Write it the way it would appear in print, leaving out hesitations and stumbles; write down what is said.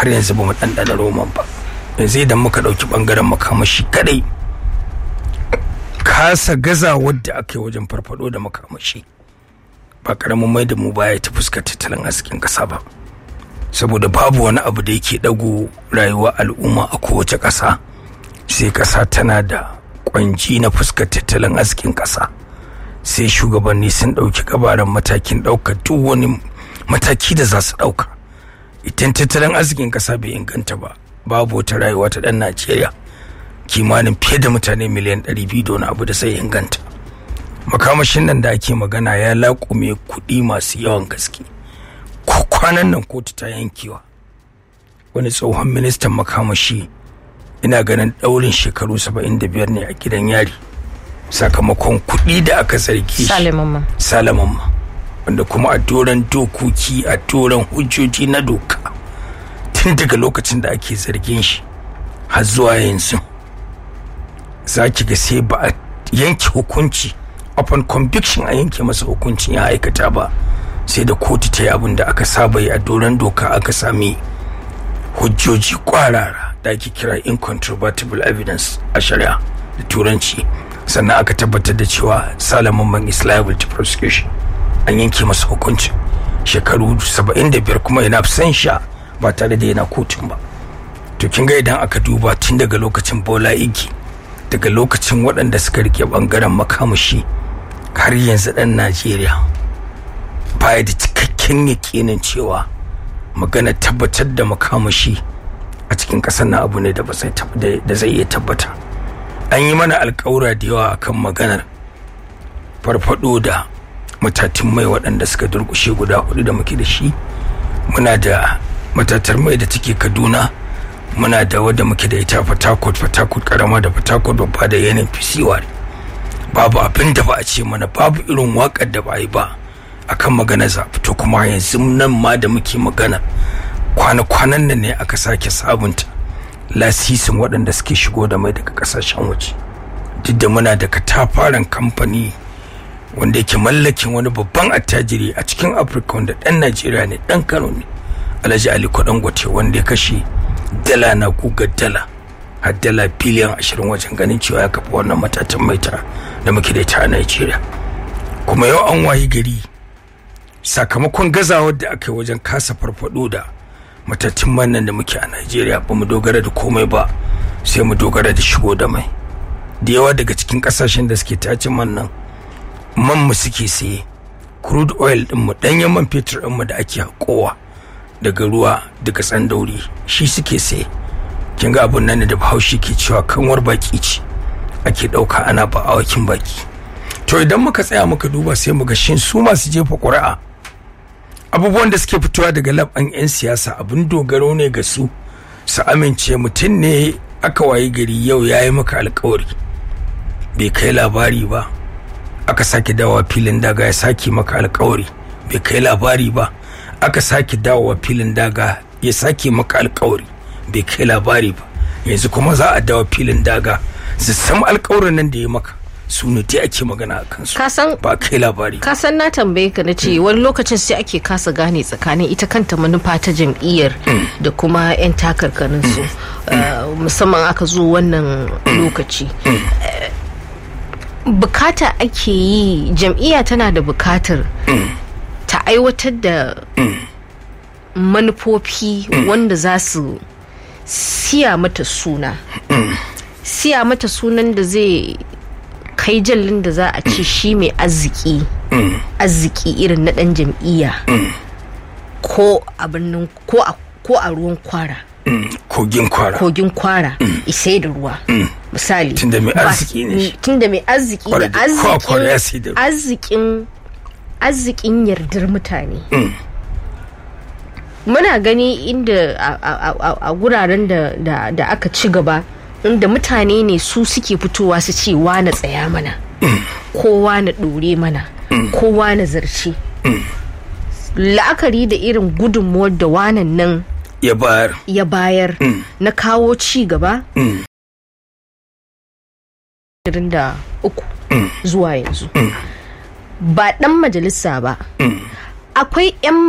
har yanzu ba mu ɗanɗana roman ba. Yanzu idan muka ɗauki ɓangaren makamashi kadai, kasa gaza wadda aka yi wajen farfado da makamashi ba ƙaramin mai da mu baya ta fuskar tattalin arzikin ƙasa ba, saboda babu wani abu da yake ɗago rayuwar al'umma a kowace ƙasa sai ƙasa tana da ƙwanji na fuskar tattalin arzikin ƙasa, sai shugabanni sun ɗauki gabaran matakin ɗaukar duk wani mataki da za su ɗauka. Idan tattalin arzikin ƙasa bai inganta ba, babu wata rayuwa ta ɗan Najeriya kimanin fiye da mutane miliyan 200 da wani abu da sai inganta. Makamashin nan da ake magana ya laƙume kuɗi masu yawan gaske. Ko kwanan nan kotu ta yankewa wani tsohon ministan makamashi, ina ganin ɗaurin shekaru 75 ne a gidan yari sakamakon kuɗi da aka zargi shi. Salamamma, wanda kuma a doron dokoki, a doron hujjoji na doka, tun daga lokacin da ake zargin shi har zuwa yanzu za ki ga sai ba a yanke hukunci upon conviction a yanke masa hukuncin ya aikata ba, sai da kotu ta yi abin da aka saba yi a doron doka, aka sami hujjoji kwarara da ake kira incontrovertible evidence a shari'a da turanci, sannan aka tabbatar da cewa Salaman is liable to prosecution. An yanke masa hukuncin shekaru 75 kuma yana san sha ba tare da yana kotun ba. To kin ga idan aka duba tun daga lokacin Bola Igi, daga lokacin waɗanda suka rike bangaren makamashi, har yanzu ɗan Najeriya baya da cikakken yakinin cewa magana tabbatar da makamashi a cikin ƙasar na abu ne da zai iya tabbata. An yi mana alƙawura da yawa akan maganar farfado da matatun mai waɗanda suka durƙushe guda 4 da muke da shi. Muna da matatar mai da take Kaduna, muna da wadda muke da ita Fatakot karama da Fatakot babba da yanin fisiwari. Babu abin da ba a ce mana, babu irin waƙar da ba a yi ba akan magana za fito. Kuma yanzu nan ma da muke magana, kwanan nan ne aka sake sabunta lasisin waɗanda suke shigo da mai daga ƙasashen waje, duk da muna da katafaren kamfani wanda yake mallakin wani babban attajiri a cikin Afirka wanda ɗan Najeriya ne, ɗan Kano ne, Alhaji Aliko Dangote, wanda ya kashe dala na guga dala har dala biliyan 20 wajen ganin cewa ya kafa wannan matatan maita da muke da ita a Najeriya. Kuma yau an wayi gari sakamakon gazawar da aka yi wajen kasa farfado da matatun man nan da muke a Najeriya, ba mu dogara da komai ba sai mu dogara da shigo da mai. Da yawa daga cikin kasashen da suke tace man nan, man mu suke saye, crude oil din mu, danyen man fetur din mu da ake hakowa daga ruwa daga tsandauri, shi suke saye. Kin ga abun nan da Bahaushe ke cewa kanwar baki ce ake dauka ana ba awakin baki. To idan muka tsaya muka duba sai mu ga shin su masu jefa ƙuri'a, abubuwan da suke fitowa daga laban 'yan siyasa abin dogaro ne ga su amince mutum ne aka wayi gari yau ya yi maka alkawari bai kai labari ba, aka sake dawowa filin daga ya sake maka alkawari bai kai labari ba, aka sake dawowa filin daga ya sake maka alkawari bai kai labari ba, yanzu kuma za a dawo filin daga su san alkawarin nan da ya maka su ne dai ake magana a kansu, ba kai labari. Kasan na tambaye ka na ce wani lokacin sai ake kasa gane tsakanin ita kanta manufa ta jam'iyyar da kuma 'yan takarkarin su, musamman aka zo wannan lokaci. Bukata ake yi, jam'iyya tana da bukatar ta aiwatar da manufofi wanda za su siya mata suna, siya mata sunan da zai kai jallin da za a ce shi mai arziki irin na dan jam'iyya, ko a birnin ko a ruwan kwara, kogin kwara isai da ruwa, misali tunda mai arziki ne, tunda mai arziki da arzikin yardar mutane. Muna gani inda a guraren da aka ci gaba, inda mutane ne su suke fitowa su ce na tsaya mana, kowa na ɗore mana, kowa na zarce. La'akari da irin gudunmuwar da wanan nan ya bayar na kawo ci gaba 23 zuwa yanzu, ba ɗan majalisa ba, akwai 'yan